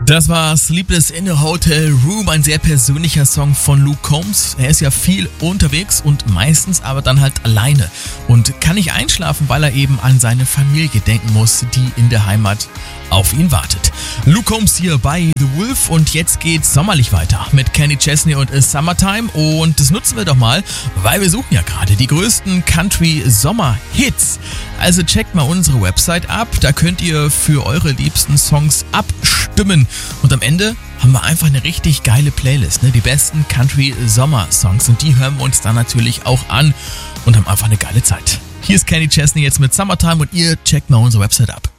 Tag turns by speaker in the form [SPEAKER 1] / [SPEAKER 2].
[SPEAKER 1] Das war Sleepless in a Hotel Room, ein sehr persönlicher Song von Luke Combs. Er ist ja viel unterwegs und meistens aber dann halt alleine und kann nicht einschlafen, weil er eben an seine Familie denken muss, die in der Heimat auf ihn wartet. Luke Combs hier bei The Wolf und jetzt geht's sommerlich weiter mit Kenny Chesney und A Summertime und das nutzen wir doch mal, weil wir suchen ja gerade die größten Country-Sommer-Hits. Also checkt mal unsere Website ab, da könnt ihr für eure liebsten Songs abstimmen und am Ende haben wir einfach eine richtig geile Playlist, die besten Country-Sommer-Songs und die hören wir uns dann natürlich auch an und haben einfach eine geile Zeit. Hier ist Kenny Chesney jetzt mit Summertime und ihr checkt mal unsere Website ab.